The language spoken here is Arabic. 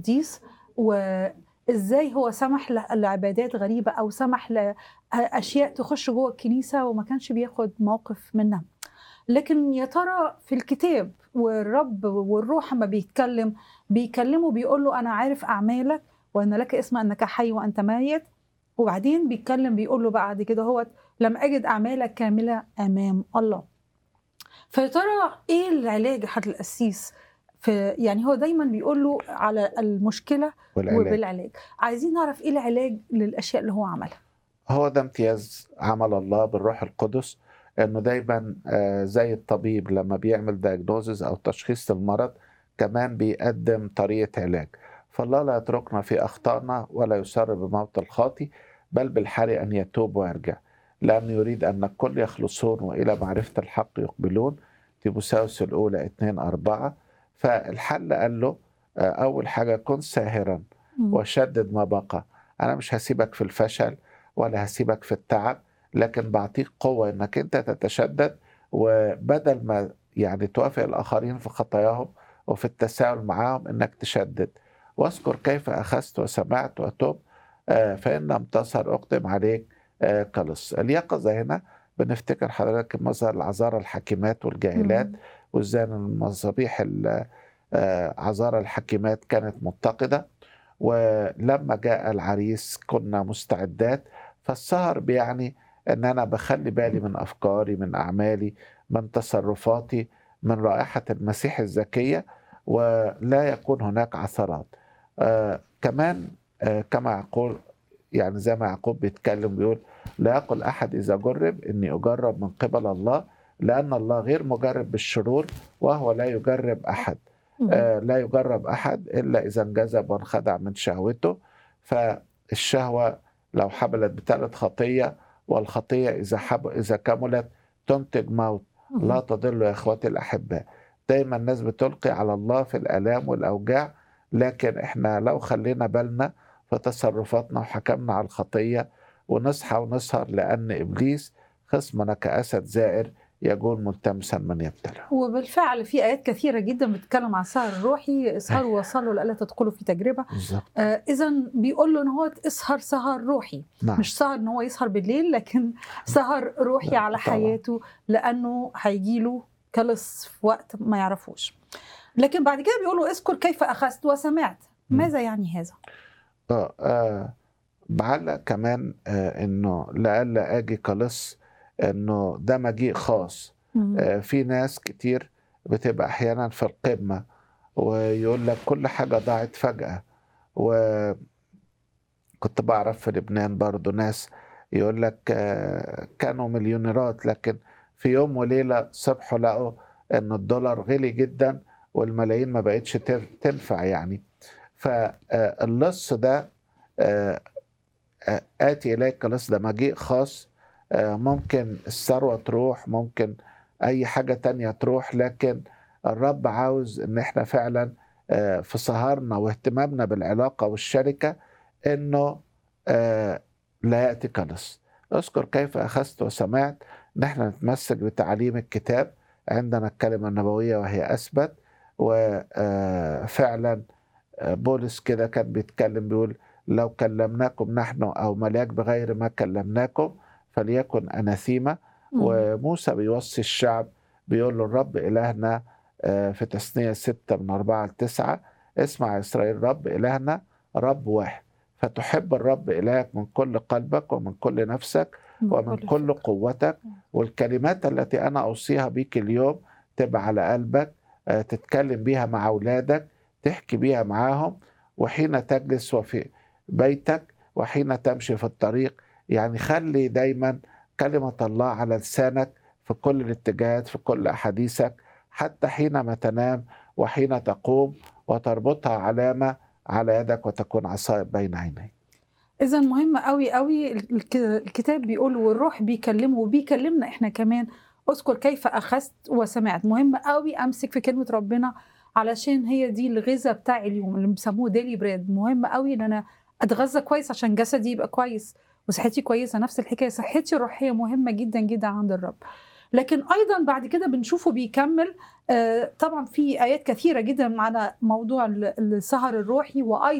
قديس، وإزاي هو سمح لعبادات غريبة أو سمح لأشياء تخش جوه الكنيسة وما كانش بياخد موقف منها. لكن يا ترى في الكتاب والرب والروح أمّا بيكلمه بيقول له أنا عارف أعمالك وأن لك اسم أنك حي وأنت ميت، وبعدين بيقول له بعد كده هوّة لم أجد أعمالك كاملة أمام الله. فيا ترى إيه العلاج يا حضرة القسيس يعني هو دايمًا بيقول له على المشكلة والعلاج. وبالعلاج، عايزين نعرف إيه العلاج للأشياء اللي هو عملها؟ هو ده امتياز عمل الله بالروح القدس، إنه دايمًا زي الطبيب لمّا بيعمل diagnosis أو تشخيص للمرض، كمان بيقدّم طريقة علاج. فالله لا يتركنا في أخطائنا ولا يُسر بموت الخاطي، بل بالحري أن يتوب ويرجع، لأنه يريد أن الكل يخلصون وإلى معرفة الحق يقبلون. تيموثاوس الأولى 2:4. فالحل قال له أول حاجة كن ساهرًا إمم. وشدد ما بقى. أنا مش هاسيبك في الفشل ولا هاسيبك في التعب، لكن باعطيك قوة إنك أنت تتشدد، وبدل ما يعني توافق الآخرين في خطاياهم وفي التساهل معاهم إنك تشدد. واذكر كيف أخذت وسمعت وتُبت، فإن لم تسهر أقدم عليك كلص. اليقظة هنا بنفتكر حضرتك مظهر العذارى الحكيمات والجاهلات، إمم. وإزاي إن المصابيح عذارى الحكيمات كانت متقدة، ولما جاء العريس كنا مستعدات. فالسهر بيعني ان انا بخلي بالي من افكاري، من اعمالي، من تصرفاتي، من رائحة المسيح الزكية، ولا يكون هناك عثرات. كمان كما يقول، يعني زي ما يعقوب بيتكلم بيقول لا يقل احد اذا جرب اني اجرب من قبل الله، لان الله غير مجرب بالشرور وهو لا يجرب احد. اهم. لا يجرب أحد إلا إذا انجذب وانخدع من شهوته. فالشهوة لو حبلت بتلد خطية، والخطية إذا كملت تنتج موت. لا اهم. تضل يا إخواتي الأحباء. دايما الناس بتلقي على الله في الآلام والأوجاع، لكن إحنا لو خلينا بالنا في تصرفاتنا وحكمنا على الخطية ونصحى ونسهر، لأن إبليس خصمنا كأسد زائر يجول ملتمسا من يبتلعه. وبالفعل في آيات كثيرة جدًا بتتكلم عن السهر الروحي، اسهروا وصلوا لئلا تدخلوا في تجربة. بالظبط. إذًا بيقول له إن هو اسهر سهر روحي، نعم. مش سهر إن هو يسهر بالليل، لكن سهر روحي لا على طبعا. حياته، لأنه هييجي له كلص في وقت ما يعرفوش. لكن بعد كده بيقول له اذكر كيف أخذت وسمعت، مم. ماذا يعني هذا؟ بعلّق كمان إنه لئلا آجي كلِص، إنه ده مجيء خاص. إمم. في ناس كتير بتبقى أحيانًا في القمة ويقول لك كل حاجة ضاعت فجأة. وكنت باعرف في لبنان برضه ناس يقول لك كانوا مليونيرات، لكن في يوم وليلة صبحوا لقوا إن الدولار غِلي جدًا والملايين ما بقتش تنفع يعني. اللِص ده آآ آتي إليك لص، ده مجيء خاص. ممكن الثروة تروح، ممكن أي حاجة تانية تروح، لكن الرب عاوز إن إحنا فعلًا في سهرنا واهتمامنا بالعلاقة والشركة إنه لا يأتي كلص. اذكر كيف أخذت وسمعت، إن إحنا نتمسك بتعاليم الكتاب. عندنا الكلمة النبوية وهي أثبت. وفعلًا بولس كده كان بيتكلم بيقول لو كلمناكم نحن أو ملاك بغير ما كلمناكم فليكن أناثيما. إمم. وموسى بيوصي الشعب بيقول له الرب إلهنا في تثنية 6:4-9: اسمع يا إسرائيل، رب إلهنا رب واحد، فتحب الرب إلهك من كل قلبك ومن كل نفسك من ومن كل كل فكرة. قوتك. والكلمات التي أنا أوصيها بيك اليوم تبقى على قلبك، تتكلم بيها مع أولادك، تحكي بيها معاهم، وحين تجلس وفي بيتك وحين تمشي في الطريق. يعني خلي دايما كلمة الله على لسانك في كل الاتجاهات، في كل أحاديثك، حتى حينما تنام وحين تقوم، وتربطها علامة على يدك وتكون عصاية بين عينيك. إذًا مهم أوي، أوي الكتاب بيقول والروح بيكلمه وبيكلمنا إحنا كمان، اذكر كيف أخذت وسمعت. مهم أوي أمسك في كلمة ربنا علشان هي دي الغذا بتاع اليوم اللي بيسموه daily bread. مهم أوي إن أنا أتغذى كويس عشان جسدي يبقى كويس وصحتي كويسة. نفس الحكاية صحتي الروحية مهمة جدًا، جدًا عند الرب. لكن ايضا بعد كده بنشوفه بيكمل. طبعا في ايات كثيره جدا على موضوع السهر الروحي، وايضا